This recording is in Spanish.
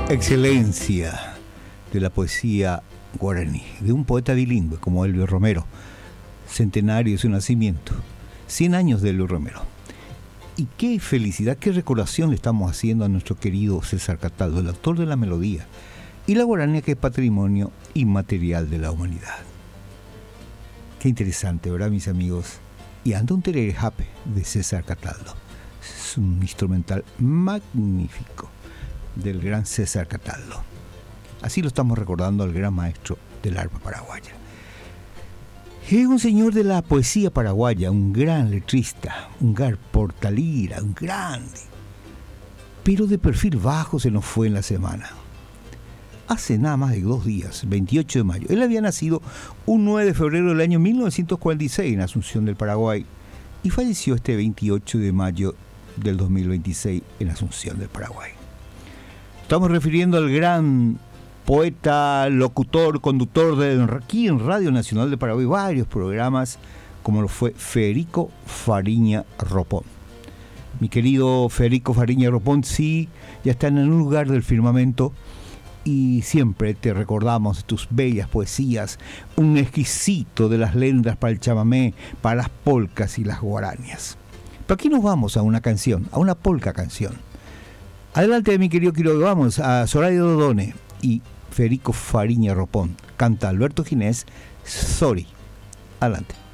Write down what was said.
Excelencia de la poesía guaraní, de un poeta bilingüe como Elvio Romero, centenario de su nacimiento, 100 años de Elvio Romero. Y qué felicidad, qué recordación le estamos haciendo a nuestro querido César Cataldo, el autor de la melodía, y la guarania, que es patrimonio inmaterial de la humanidad. Qué interesante, ¿verdad, mis amigos? Y anda un tererejape de César Cataldo. Es un instrumental magnífico del gran César Cataldo. Así lo estamos recordando al gran maestro del arpa paraguaya. Es un señor de la poesía paraguaya, un gran letrista, un gran portalira, un grande. Pero de perfil bajo se nos fue en la semana. Hace nada más de 2 días, 28 de mayo. Él había nacido un 9 de febrero del año 1946 en Asunción del Paraguay y falleció este 28 de mayo del 2026 en Asunción del Paraguay. Estamos refiriendo al gran poeta, locutor, conductor de aquí en Radio Nacional de Paraguay, varios programas, como lo fue Federico Fariña Ropón. Mi querido Federico Fariña Ropón, sí, ya está en un lugar del firmamento y siempre te recordamos tus bellas poesías, un exquisito de las lendas para el chamamé, para las polcas y las guaranias. Pero aquí nos vamos a una canción, a una polca canción. Adelante, mi querido Quiroga, vamos a Zoraida Dodone y Federico Fariña Ropón. Canta Alberto Ginés, Sorry. Adelante.